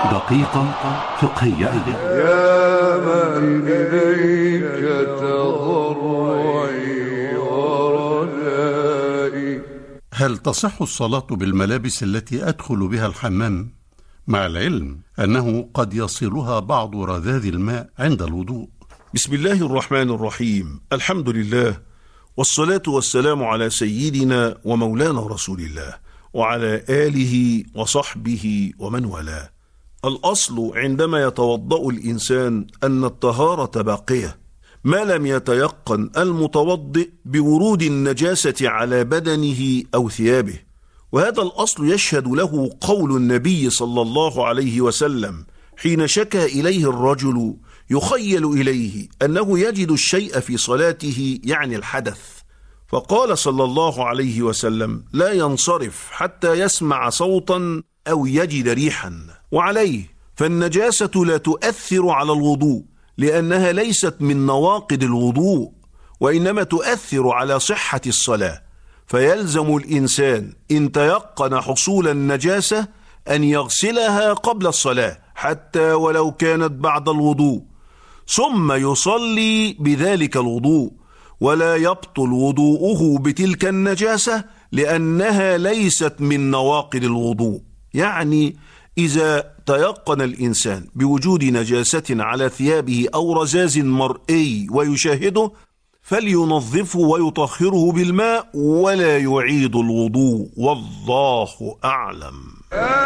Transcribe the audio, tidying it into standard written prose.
دقيقة فقهية. يا من إليك تضرعي ورجائي. هل تصح الصلاة بالملابس التي أدخل بها الحمام، مع العلم أنه قد يصلها بعض رذاذ الماء عند الوضوء؟ بسم الله الرحمن الرحيم. الحمد لله، والصلاة والسلام على سيدنا ومولانا رسول الله وعلى آله وصحبه ومن والاه. الأصل عندما يتوضأ الإنسان أن الطهارة باقية ما لم يتيقن المتوضئ بورود النجاسة على بدنه أو ثيابه، وهذا الأصل يشهد له قول النبي صلى الله عليه وسلم حين شكى إليه الرجل يخيل إليه أنه يجد الشيء في صلاته، يعني الحدث، فقال صلى الله عليه وسلم: لا ينصرف حتى يسمع صوتا أو يجد ريحا. وعليه فالنجاسة لا تؤثر على الوضوء لأنها ليست من نواقض الوضوء، وإنما تؤثر على صحة الصلاة، فيلزم الإنسان إن تيقن حصول النجاسة أن يغسلها قبل الصلاة حتى ولو كانت بعد الوضوء، ثم يصلي بذلك الوضوء، ولا يبطل وضوءه بتلك النجاسة لأنها ليست من نواقض الوضوء. يعني إذا تيقن الإنسان بوجود نجاسة على ثيابه أو رذاذ مرئي ويشاهده، فلينظفه ويطهره بالماء ولا يعيد الوضوء، والله أعلم.